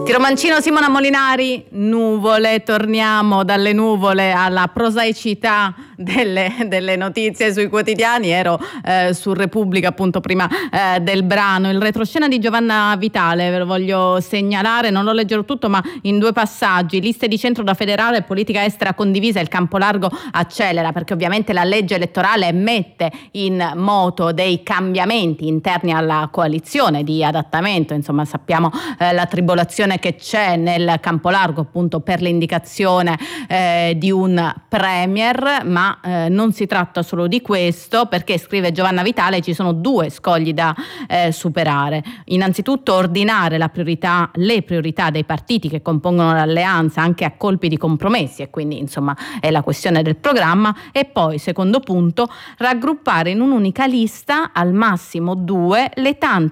Romancino, Simona Molinari, nuvole, torniamo dalle nuvole alla prosaicità delle notizie sui quotidiani. Ero su Repubblica appunto prima del brano. Il retroscena di Giovanna Vitale, ve lo voglio segnalare, non lo leggerò tutto ma in due passaggi. Liste di centro da federale, politica estera condivisa, il campo largo accelera, perché ovviamente la legge elettorale mette in moto dei cambiamenti interni alla coalizione di adattamento. Insomma, sappiamo la tribolazione che c'è nel campo largo appunto per l'indicazione di un premier, ma non si tratta solo di questo, perché scrive Giovanna Vitale ci sono due scogli da superare. Innanzitutto ordinare le priorità dei partiti che compongono l'alleanza anche a colpi di compromessi, e quindi insomma è la questione del programma, e poi secondo punto raggruppare in un'unica lista, al massimo due, le tante